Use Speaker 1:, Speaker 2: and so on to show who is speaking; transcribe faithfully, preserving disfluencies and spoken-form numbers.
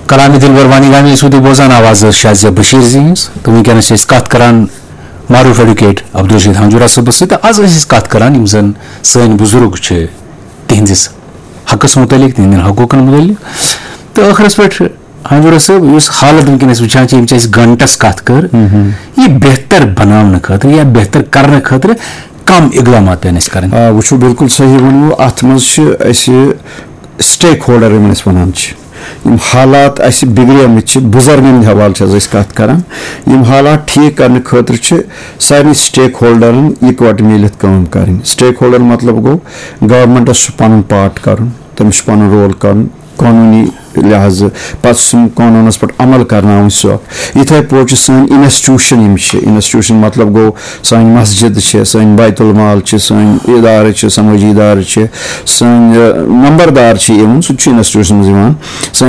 Speaker 1: कलामी दिलबर वानी गामी सूदी बोजान आवाज शाजिया बशीर जी तो वनकस कत करान मारूफ एडवोकेट अब्दुल रशीद हांजुरा सबस सत आज कत करान यम जन सन बुजुर्ग तिहंदिस हकस मुतलिक तिहंदन हकूकन मुतलिक तो आखिरस पे हांजुरा सब उस हालत वनकस वचान गंटस कत कर यह बेहतर बनाने खतर या बेहतर करने खतर कम इकदाम कर
Speaker 2: वो बिल्कुल सही वो अत मज स्टेक होल्डर वन हालात बिगड़े बुजुर्गन हवाले कत कर हालात ठीक करने खतर सारे स्टेक होल्डरन इकवट मिलित काम कर स्टेक होल्डर मतलब गो गवर्नमेंटस पन पार्ट कर तमिस पन रोल कर कानूनी लिहाज पे कानूनस पे अमल करना सो इथे पे सन इंस्टीट्यूशन इंस्टीट्यूशन मतलब गो सन मस्जिद सन बैतुल माल सन इदार समाजी इदार सन नंबरदार सह इंस्टीट्यूशन